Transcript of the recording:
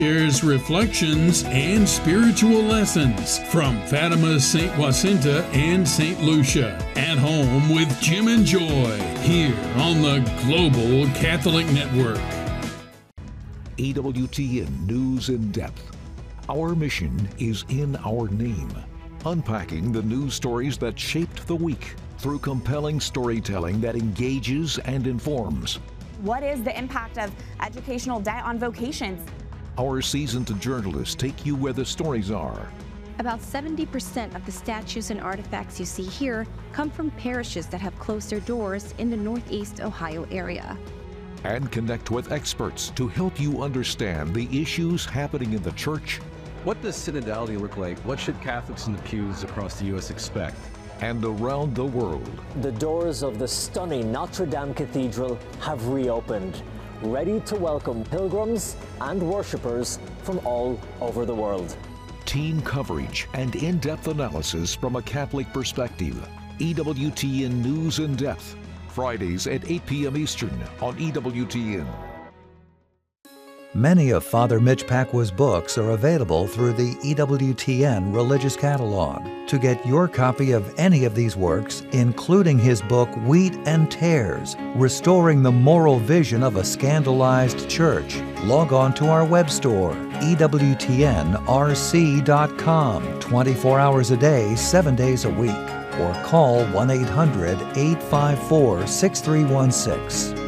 Here's reflections and spiritual lessons from Fatima's St. Jacinta and St. Lucia. At home with Jim and Joy, here on the Global Catholic Network. EWTN News in Depth. Our mission is in our name. Unpacking the news stories that shaped the week through compelling storytelling that engages and informs. What is the impact of educational debt on vocations? Our seasoned journalists take you where the stories are. About 70% of the statues and artifacts you see here come from parishes that have closed their doors in the Northeast Ohio area. And connect with experts to help you understand the issues happening in the church. What does synodality look like? What should Catholics in the pews across the U.S. expect? And around the world. The doors of the stunning Notre Dame Cathedral have reopened, ready to welcome pilgrims and worshippers from all over the world. Team coverage and in-depth analysis from a Catholic perspective. EWTN News in Depth, Fridays at 8 p.m. Eastern on EWTN. Many of Father Mitch Pacwa's books are available through the EWTN Religious Catalog. To get your copy of any of these works, including his book Wheat and Tares, Restoring the Moral Vision of a Scandalized Church, log on to our web store, EWTNRC.com, 24 hours a day, 7 days a week, or call 1-800-854-6316.